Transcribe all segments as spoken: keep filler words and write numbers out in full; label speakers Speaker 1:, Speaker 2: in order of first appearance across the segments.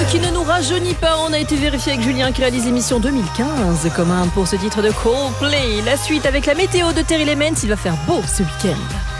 Speaker 1: qui ne nous rajeunit pas. On a été vérifié avec Julien qui réalise l'émission deux mille quinze. Commande pour ce titre de Coldplay. La suite avec la météo de Terry Lemens. Il va faire beau ce week-end.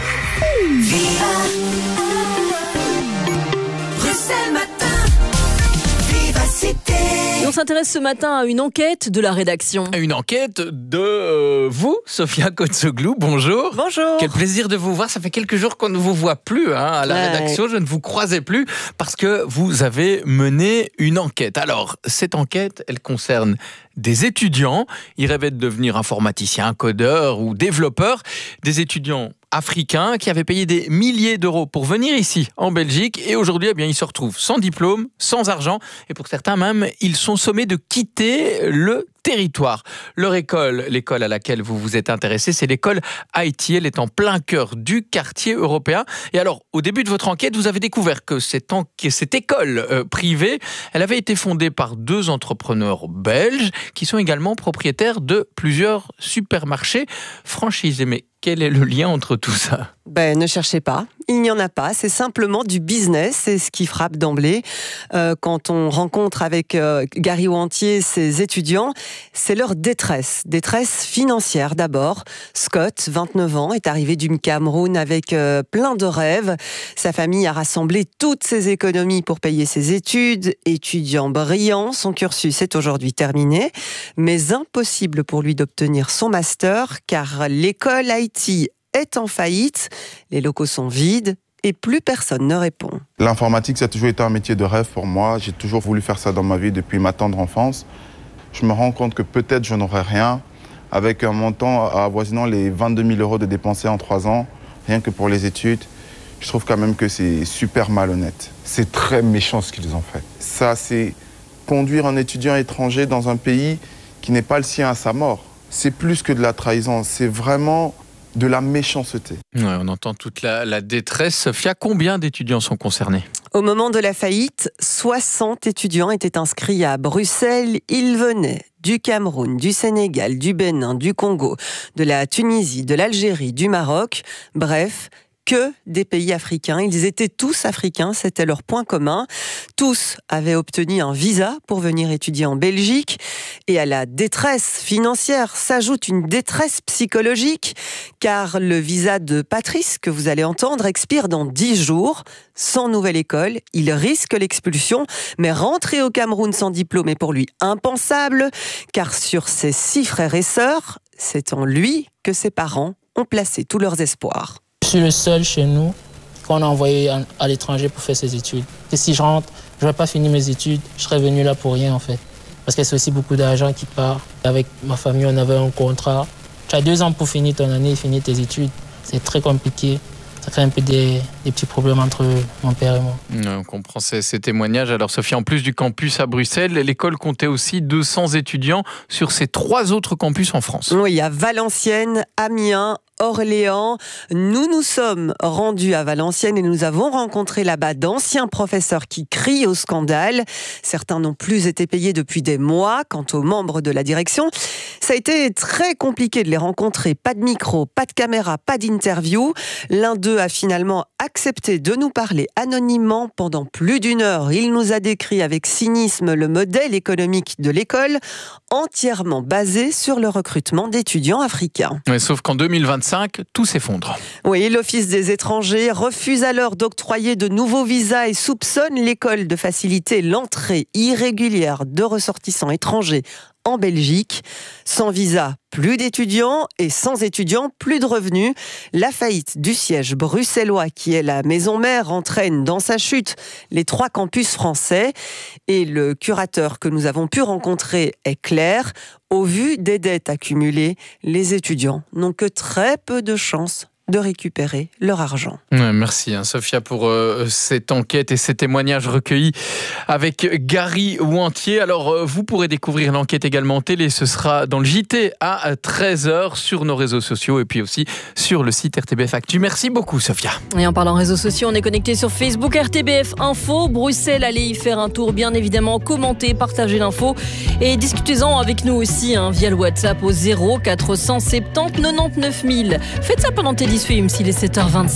Speaker 1: Et on s'intéresse ce matin à une enquête de la rédaction.
Speaker 2: Une enquête de euh, vous, Sophia Kotsoglou. Bonjour.
Speaker 1: Bonjour.
Speaker 2: Quel plaisir de vous voir. Ça fait quelques jours qu'on ne vous voit plus hein, à la
Speaker 1: ouais.
Speaker 2: rédaction. Je ne vous croisais plus parce que vous avez mené une enquête. Alors, cette enquête, elle concerne des étudiants. Ils rêvaient de devenir informaticiens, codeurs ou développeurs. Des étudiants africains qui avaient payé des milliers d'euros pour venir ici, en Belgique. Et aujourd'hui, eh bien, ils se retrouvent sans diplôme, sans argent. Et pour certains même, ils sont sommés de quitter le territoire. Leur école, l'école à laquelle vous vous êtes intéressé, c'est l'école I T. Elle est en plein cœur du quartier européen. Et alors, au début de votre enquête, vous avez découvert que cette, en... cette école euh, privée, elle avait été fondée par deux entrepreneurs belges qui sont également propriétaires de plusieurs supermarchés franchisés. Mais quel est le lien entre tout ça ?
Speaker 3: Ben, ne cherchez pas, il n'y en a pas, c'est simplement du business, c'est ce qui frappe d'emblée. Euh, quand on rencontre avec euh, Gary Wantier ses étudiants, c'est leur détresse, détresse financière d'abord. Scott, vingt-neuf ans, est arrivé du Cameroun avec euh, plein de rêves. Sa famille a rassemblé toutes ses économies pour payer ses études. Étudiant brillant, son cursus est aujourd'hui terminé, mais impossible pour lui d'obtenir son master car l'école I T est en faillite, les locaux sont vides et plus personne ne répond.
Speaker 4: L'informatique, ça a toujours été un métier de rêve pour moi. J'ai toujours voulu faire ça dans ma vie depuis ma tendre enfance. Je me rends compte que peut-être je n'aurai rien, avec un montant avoisinant les vingt-deux mille euros de dépensés en trois ans, rien que pour les études. Je trouve quand même que c'est super malhonnête. C'est très méchant ce qu'ils ont fait. Ça, c'est conduire un étudiant étranger dans un pays qui n'est pas le sien à sa mort. C'est plus que de la trahison, c'est vraiment de la méchanceté.
Speaker 2: Ouais, on entend toute la, la détresse. Sophia, combien d'étudiants sont concernés ?
Speaker 3: Au moment de la faillite, soixante étudiants étaient inscrits à Bruxelles. Ils venaient du Cameroun, du Sénégal, du Bénin, du Congo, de la Tunisie, de l'Algérie, du Maroc. Bref, que des pays africains. Ils étaient tous africains, c'était leur point commun. Tous avaient obtenu un visa pour venir étudier en Belgique. Et à la détresse financière s'ajoute une détresse psychologique, car le visa de Patrice, que vous allez entendre, expire dans dix jours. Sans nouvelle école, il risque l'expulsion, mais rentrer au Cameroun sans diplôme est pour lui impensable, car sur ses six frères et sœurs, c'est en lui que ses parents ont placé tous leurs espoirs.
Speaker 5: Je suis le seul chez nous qu'on a envoyé à l'étranger pour faire ses études. Et si je rentre, je ne vais pas finir mes études, je serais venu là pour rien en fait. Parce que c'est aussi beaucoup d'argent qui part. Avec ma famille, on avait un contrat. Tu as deux ans pour finir ton année et finir tes études. C'est très compliqué. Ça crée un peu des, des petits problèmes entre mon père et moi.
Speaker 2: On comprend ces, ces témoignages. Alors Sophie, en plus du campus à Bruxelles, l'école comptait aussi deux cents étudiants sur ses trois autres campus en France.
Speaker 3: Oui, il y a Valenciennes, Amiens, Orléans. Nous nous sommes rendus à Valenciennes et nous avons rencontré là-bas d'anciens professeurs qui crient au scandale. Certains n'ont plus été payés depuis des mois. Quant aux membres de la direction, ça a été très compliqué de les rencontrer. Pas de micro, pas de caméra, pas d'interview. L'un d'eux a finalement accepté de nous parler anonymement pendant plus d'une heure. Il nous a décrit avec cynisme le modèle économique de l'école, entièrement basé sur le recrutement d'étudiants africains.
Speaker 2: Ouais, sauf qu'en deux mille vingt-cinq, tout s'effondre.
Speaker 3: Oui, l'Office des étrangers refuse alors d'octroyer de nouveaux visas et soupçonne l'école de faciliter l'entrée irrégulière de ressortissants étrangers en Belgique. Sans visa, plus d'étudiants et sans étudiants, plus de revenus. La faillite du siège bruxellois, qui est la maison mère, entraîne dans sa chute les trois campus français. Et le curateur que nous avons pu rencontrer est clair. Au vu des dettes accumulées, les étudiants n'ont que très peu de chances de récupérer leur argent.
Speaker 2: Ouais, merci hein, Sophia pour euh, cette enquête et ces témoignages recueillis avec Gary Wantier. Alors euh, vous pourrez découvrir l'enquête également en télé, ce sera dans le J T à treize heures sur nos réseaux sociaux et puis aussi sur le site R T B F Actu. Merci beaucoup Sophia.
Speaker 1: Et en parlant réseaux sociaux, on est connecté sur Facebook R T B F Info. Bruxelles, allez y faire un tour bien évidemment, commentez, partagez l'info et discutez-en avec nous aussi hein, via le WhatsApp au zéro quatre cent soixante-dix quatre-vingt-dix-neuf mille. Faites ça pendant tes dix-huit, s'il est sept heures vingt-cinq.